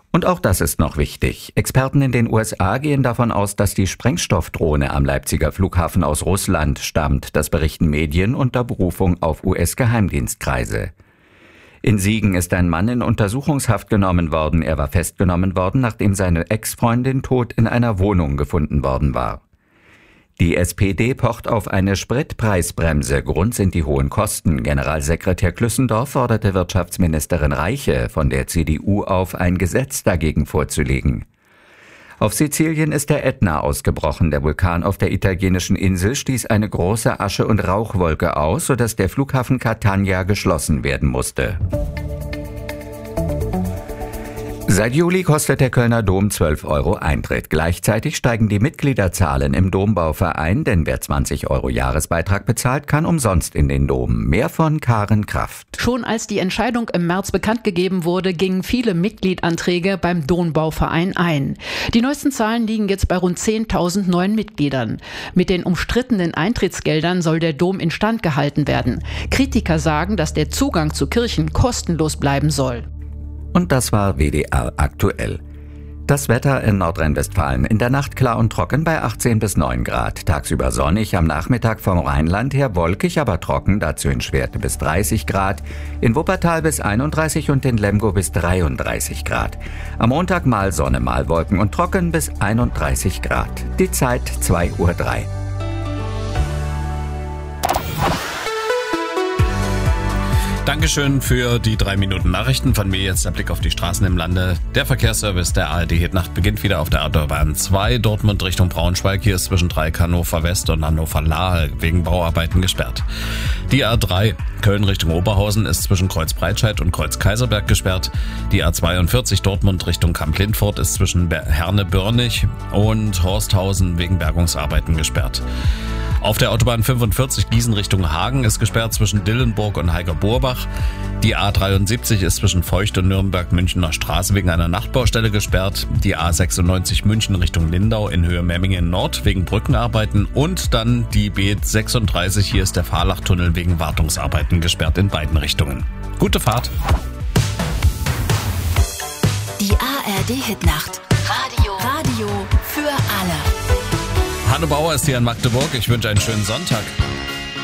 Und auch das ist noch wichtig. Experten in den USA gehen davon aus, dass die Sprengstoffdrohne am Leipziger Flughafen aus Russland stammt. Das berichten Medien unter Berufung auf US-Geheimdienstkreise. In Siegen ist ein Mann in Untersuchungshaft genommen worden. Er war festgenommen worden, nachdem seine Ex-Freundin tot in einer Wohnung gefunden worden war. Die SPD pocht auf eine Spritpreisbremse. Grund sind die hohen Kosten. Generalsekretär Klüssendorf forderte Wirtschaftsministerin Reiche von der CDU auf, ein Gesetz dagegen vorzulegen. Auf Sizilien ist der Ätna ausgebrochen. Der Vulkan auf der italienischen Insel stieß eine große Asche- und Rauchwolke aus, sodass der Flughafen Catania geschlossen werden musste. Seit Juli kostet der Kölner Dom 12 € Eintritt. Gleichzeitig steigen die Mitgliederzahlen im Dombauverein, denn wer 20 € Jahresbeitrag bezahlt, kann umsonst in den Dom. Mehr von Karen Kraft. Schon als die Entscheidung im März bekannt gegeben wurde, gingen viele Mitgliedanträge beim Dombauverein ein. Die neuesten Zahlen liegen jetzt bei rund 10.000 neuen Mitgliedern. Mit den umstrittenen Eintrittsgeldern soll der Dom instand gehalten werden. Kritiker sagen, dass der Zugang zu Kirchen kostenlos bleiben soll. Und das war WDR aktuell. Das Wetter in Nordrhein-Westfalen: in der Nacht klar und trocken bei 18 bis 9 Grad. Tagsüber sonnig, am Nachmittag vom Rheinland her wolkig, aber trocken, dazu in Schwerte bis 30 Grad, in Wuppertal bis 31 und in Lemgo bis 33 Grad. Am Montag mal Sonne, mal Wolken und trocken bis 31 Grad. Die Zeit 2:03 Uhr. Dankeschön für die 3 Minuten Nachrichten. Von mir jetzt der Blick auf die Straßen im Lande. Der Verkehrsservice der ARD Hitnacht beginnt wieder auf der Autobahn 2 Dortmund Richtung Braunschweig. Hier ist zwischen Dreieck Hannover West und Hannover Lahe wegen Bauarbeiten gesperrt. Die A3 Köln Richtung Oberhausen ist zwischen Kreuz Breitscheid und Kreuz Kaiserberg gesperrt. Die A42 Dortmund Richtung Kamp-Lindfort ist zwischen Herne-Börnig und Horsthausen wegen Bergungsarbeiten gesperrt. Auf der Autobahn 45 Gießen Richtung Hagen ist gesperrt zwischen Dillenburg und Heiger-Burbach. Die A73 ist zwischen Feucht und Nürnberg-Münchner Straße wegen einer Nachtbaustelle gesperrt. Die A96 München Richtung Lindau in Höhe Memmingen Nord wegen Brückenarbeiten. Und dann die B36, hier ist der Fahrlachtunnel wegen Wartungsarbeiten gesperrt in beiden Richtungen. Gute Fahrt! Die ARD Hitnacht. Radio für alle. Hanno Bauer ist hier in Magdeburg. Ich wünsche einen schönen Sonntag.